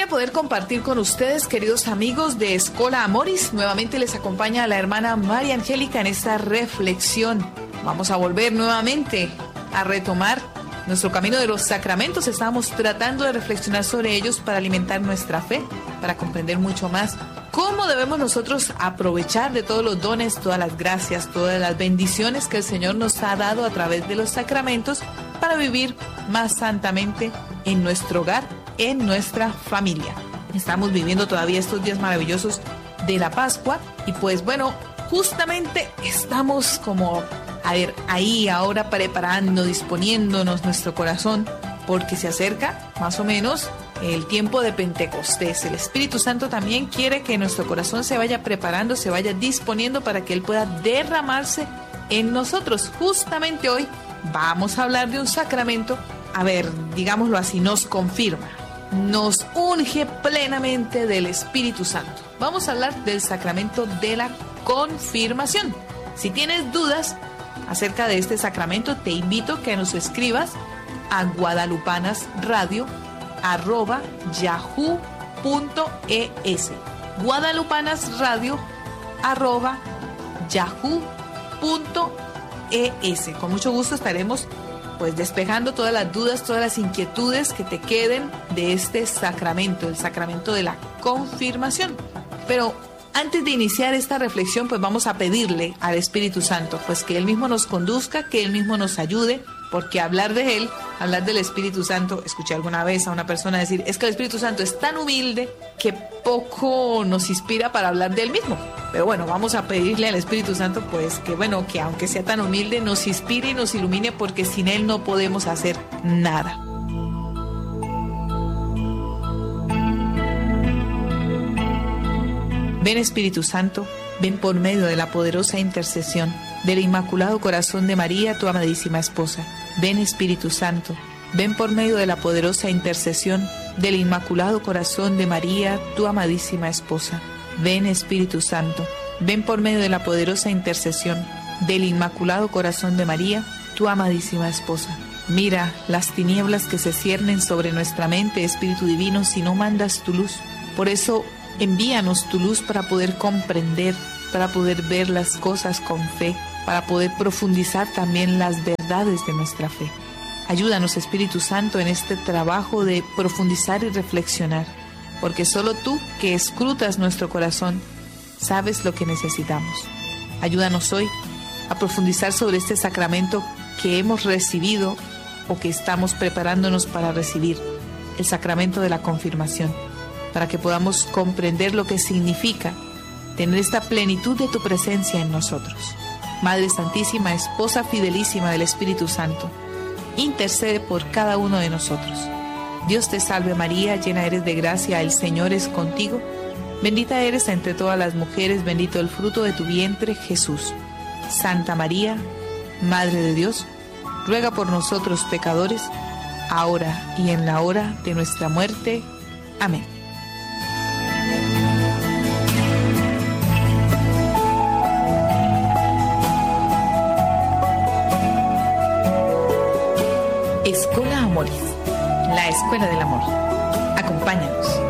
alegría poder compartir con ustedes, queridos amigos de Escola Amoris. Nuevamente les acompaña la hermana María Angélica en esta reflexión. Vamos a volver nuevamente a retomar nuestro camino de los sacramentos. Estamos tratando de reflexionar sobre ellos para alimentar nuestra fe, para comprender mucho más cómo debemos nosotros aprovechar de todos los dones, todas las gracias, todas las bendiciones que el Señor nos ha dado a través de los sacramentos para vivir más santamente en nuestro hogar, en nuestra familia. Estamos viviendo todavía estos días maravillosos de la Pascua y pues bueno, justamente estamos como, ahí ahora preparando, disponiéndonos nuestro corazón, porque se acerca más o menos el tiempo de Pentecostés. El Espíritu Santo también quiere que nuestro corazón se vaya preparando, se vaya disponiendo para que Él pueda derramarse en nosotros. Justamente hoy vamos a hablar de un sacramento, digámoslo así, nos confirma, nos unge plenamente del Espíritu Santo. Vamos a hablar del sacramento de la confirmación. Si tienes dudas acerca de este sacramento, te invito a que nos escribas a guadalupanasradio@yahoo.es, guadalupanasradio@yahoo.es. Con mucho gusto estaremos pues despejando todas las dudas, todas las inquietudes que te queden de este sacramento, el sacramento de la confirmación. Pero antes de iniciar esta reflexión, pues vamos a pedirle al Espíritu Santo, pues que Él mismo nos conduzca, que Él mismo nos ayude, porque hablar de Él, hablar del Espíritu Santo, escuché alguna vez a una persona decir, es que el Espíritu Santo es tan humilde que poco nos inspira para hablar de Él mismo. Pero bueno, vamos a pedirle al Espíritu Santo, pues que bueno, que aunque sea tan humilde, nos inspire y nos ilumine, porque sin Él no podemos hacer nada. Ven Espíritu Santo, ven por medio de la poderosa intercesión del Inmaculado Corazón de María, tu amadísima esposa. Ven Espíritu Santo, ven por medio de la poderosa intercesión del Inmaculado Corazón de María, tu amadísima esposa. Ven Espíritu Santo, ven por medio de la poderosa intercesión del Inmaculado Corazón de María, tu amadísima esposa. Mira las tinieblas que se ciernen sobre nuestra mente, Espíritu Divino, si no mandas tu luz. Por eso, envíanos tu luz para poder comprender, para poder ver las cosas con fe, para poder profundizar también las verdades de nuestra fe. Ayúdanos, Espíritu Santo, en este trabajo de profundizar y reflexionar, porque solo tú, que escrutas nuestro corazón, sabes lo que necesitamos. Ayúdanos hoy a profundizar sobre este sacramento que hemos recibido o que estamos preparándonos para recibir, el sacramento de la confirmación, para que podamos comprender lo que significa tener esta plenitud de tu presencia en nosotros. Madre Santísima, esposa fidelísima del Espíritu Santo, intercede por cada uno de nosotros. Dios te salve María, llena eres de gracia, el Señor es contigo. Bendita eres entre todas las mujeres, bendito el fruto de tu vientre, Jesús. Santa María, Madre de Dios, ruega por nosotros pecadores, ahora y en la hora de nuestra muerte. Amén. Escola Amoris, la escuela del amor. Acompáñanos.